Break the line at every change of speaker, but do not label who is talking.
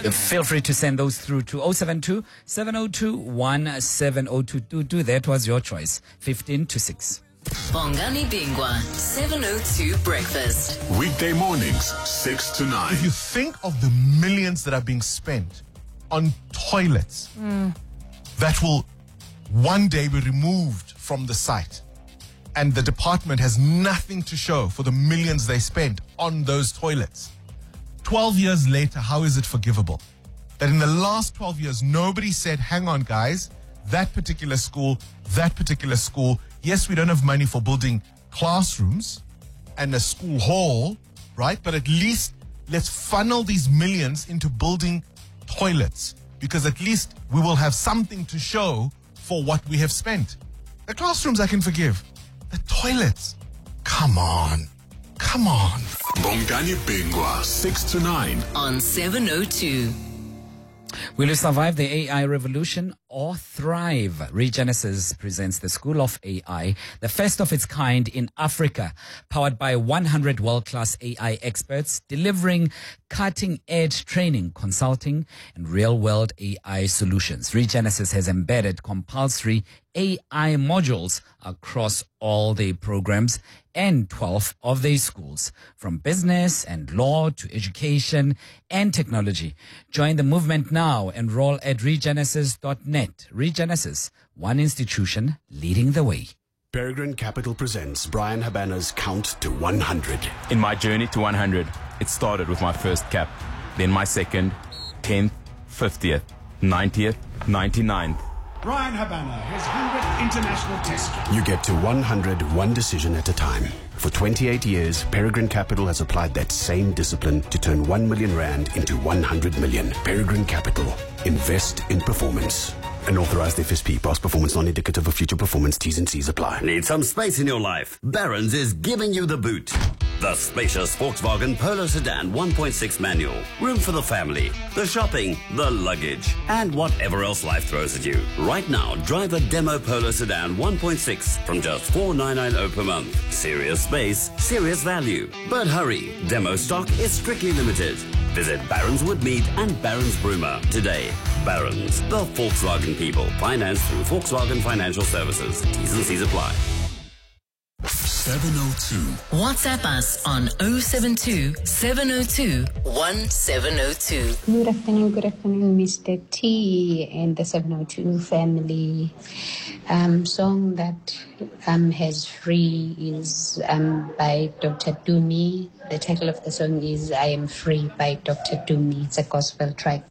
Feel free to send those through to 072 702 1702. Do that was your choice. 15 to 6.
Bongani Bingwa, 702 Breakfast.
Weekday mornings, 6 to 9.
If you think of the millions that are being spent on toilets that will one day be removed from the site, and the department has nothing to show for the millions they spent on those toilets. 12 years later, how is it forgivable? That in the last 12 years, nobody said, hang on, guys, that particular school, yes, we don't have money for building classrooms and a school hall, right? But at least let's funnel these millions into building toilets, because at least we will have something to show for what we have spent. The classrooms I can forgive. The toilets, come on.
Bongani Bingwa, 6 to 9.
On 702.
Will you survive the AI revolution or thrive? Regenesis presents the School of AI, the first of its kind in Africa, powered by 100 world-class AI experts, delivering cutting-edge training, consulting, and real-world AI solutions. Regenesis has embedded compulsory AI modules across all their programs and 12 of their schools, from business and law to education and technology. Join the movement now. Enroll at regenesis.net. Regenesis, one institution leading the way.
Peregrine Capital presents Brian Habana's Count to 100.
In my journey to 100, it started with my first cap, then my second, 10th, 50th, 90th, 99th.
Brian Habana, his 100th international test.
You get to 100 one decision at a time. For 28 years, Peregrine Capital has applied that same discipline to turn 1 million rand into 100 million. Peregrine Capital. Invest in performance. An authorized FSP. Past performance non-indicative of future performance. T's and C's apply.
Need some space in your life? Barron's is giving you the boot. The spacious Volkswagen Polo Sedan 1.6 manual. Room for the family, the shopping, the luggage, and whatever else life throws at you. Right now, drive a demo Polo Sedan 1.6 from just $4,990 per month. Serious space, serious value. But hurry, demo stock is strictly limited. Visit Barron's Woodmead and Barron's Broomer today. Barron's, the Volkswagen people. Financed through Volkswagen Financial Services. T's and C's apply.
702.
WhatsApp us on 072 702 1702.
Good afternoon, Mr. T and the 702 family. Song that has Free is by Dr. Dumi. The title of the song is I Am Free by Dr. Dumi. It's a gospel track.